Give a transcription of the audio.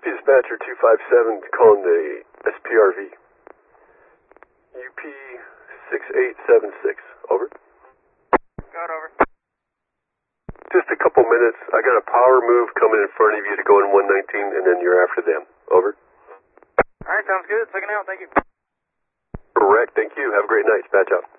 Dispatcher 257 calling the SPRV. UP 6876. Over. Got over. Just a couple minutes. I got a power move coming in front of you to go in 119, and then you're after them. Over. Alright, sounds good. Second out, thank you. Correct, thank you. Have a great night. Dispatch out.